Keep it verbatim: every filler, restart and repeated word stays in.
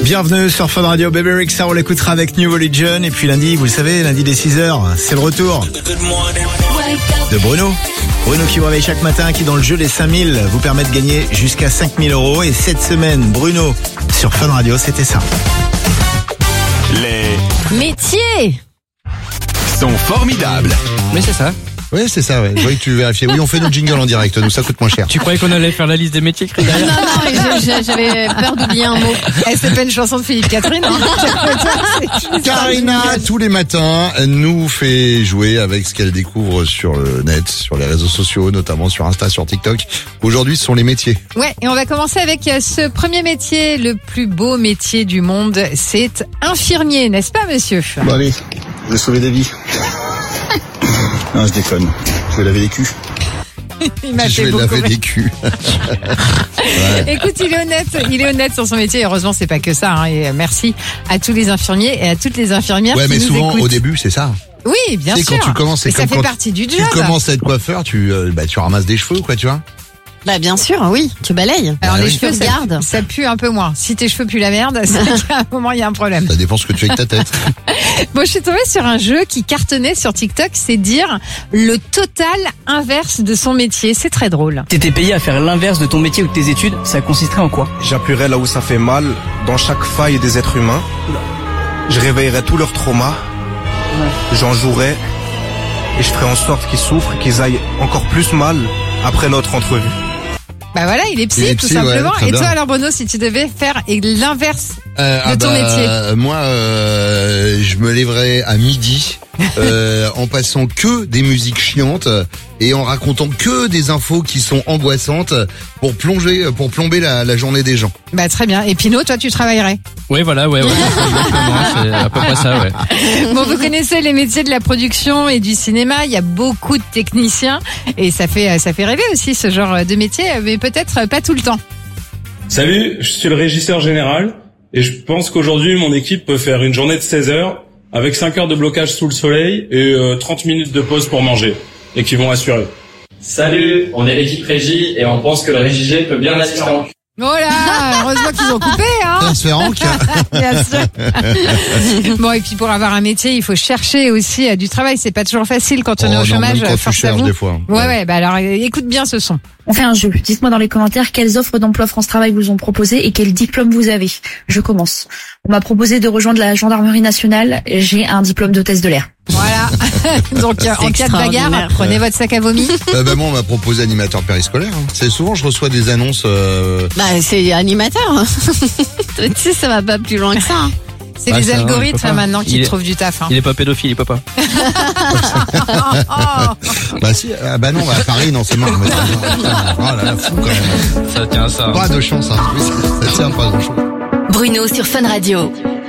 Bienvenue sur Fun Radio. Baby Rexha, on l'écoutera avec New Religion. Et puis lundi, vous le savez, lundi dès six heures, c'est le retour de Bruno. Bruno qui vous réveille chaque matin, qui dans le jeu les cinq mille vous permet de gagner jusqu'à cinq mille euros. Et cette semaine, Bruno sur Fun Radio, c'était ça. Les métiers sont formidables. Mais c'est ça. Oui, c'est ça, ouais. Je voyais que tu vérifiais. Oui, on fait notre jingle en direct, nous, ça coûte moins cher. Tu croyais qu'on allait faire la liste des métiers, Chris, derrière? Non, non, je- j'avais peur d'oublier un mot. Eh, c'est pas une chanson de Philippe Catherine. Hein. Karina, tous les matins, nous fait jouer avec ce qu'elle découvre sur le net, sur les réseaux sociaux, notamment sur Insta, sur TikTok. Aujourd'hui, ce sont les métiers. Ouais, et on va commencer avec ce premier métier, le plus beau métier du monde, c'est infirmier, n'est-ce pas, monsieur? Bon allez, je vais sauver des vies. Non, je déconne. Je vais laver les culs. Il m'a Je fait vais beaucoup laver rire. des culs. Ouais. Écoute, il est honnête, il est honnête sur son métier. Heureusement, c'est pas que ça. Hein. Et merci à tous les infirmiers et à toutes les infirmières Ouais, qui mais nous souvent, écoutent. au début, c'est ça. Oui, bien Tu sais, sûr. quand tu commences, c'est et ça comme fait quand partie du Tu job. commences à être coiffeur, tu, euh, bah, tu ramasses des cheveux, quoi, tu vois. Bah bien sûr, oui, tu balayes. Alors Ah les oui. cheveux, ça, Regarde. ça pue un peu moins. Si tes cheveux puent la merde, c'est qu'à un moment il y a un problème. Ça dépend ce que tu fais avec ta tête. Bon, je suis tombée sur un jeu qui cartonnait sur TikTok, c'est dire le total inverse de son métier. C'est très drôle. T'étais payé à faire l'inverse de ton métier ou de tes études, ça consisterait en quoi? J'appuierai là où ça fait mal, dans chaque faille des êtres humains. Je réveillerai tous leurs traumas. J'en jouerai. Et je ferai en sorte qu'ils souffrent, qu'ils aillent encore plus mal après notre entrevue. Bah voilà, il est psy, Il est tout psy, simplement. ouais, très et toi bien. alors Bruno, si tu devais faire l'inverse Euh, de ah ton bah, métier. euh, Moi, euh, je me lèverai à midi euh, en passant que des musiques chiantes et en racontant que des infos qui sont angoissantes pour plonger, pour plomber la, la journée des gens. Bah très bien. Et Pino, toi tu travaillerais. Oui, voilà, ouais, ouais. Exactement, c'est à peu près ça, ouais. Bon, vous connaissez les métiers de la production et du cinéma. Il y a beaucoup de techniciens et ça fait ça fait rêver aussi ce genre de métier, mais peut-être pas tout le temps. Salut, je suis le régisseur général et je pense qu'aujourd'hui mon équipe peut faire une journée de seize heures avec cinq heures de blocage sous le soleil et euh, trente minutes de pause pour manger et qui vont assurer. Salut, on est l'équipe régie et on pense que le régigé peut bien l'assistant. Oh là, heureusement qu'ils ont coupé, hein. Transférant. Bien sûr. Bon, et puis pour avoir un métier, il faut chercher aussi euh, du travail. C'est pas toujours facile quand on Oh est au non, chômage. même quand tu force à cherches vous. des fois. Ouais, ouais. Bah alors, euh, écoute bien ce son. On fait un jeu. Dites-moi dans les commentaires quelles offres d'emploi France Travail vous ont proposé et quel diplôme vous avez. Je commence. On m'a proposé de rejoindre la gendarmerie nationale. J'ai un diplôme d'hôtesse de l'air. Voilà. Donc, euh, en cas de bagarre, extraordinaire. prenez votre sac à vomi. Euh, bah, moi, on m'a proposé animateur périscolaire. hein. C'est souvent, je reçois des annonces. Euh... Bah c'est animateur. Tu sais, ça va pas plus loin que ça. hein. C'est Ah, les ça, non, il algorithmes peut pas. hein, maintenant qui Il est- trouvent du taf. Hein. Il est pas pédophile, il peut pas. Oh. Bah si, ah, bah non, bah, à Paris, non, c'est mort. Mais, oh là là, fou quand même. Ça tient à ça. Pas de chance, hein. Oui, ça, ça tient pas grand chose. Bruno sur Fun Radio.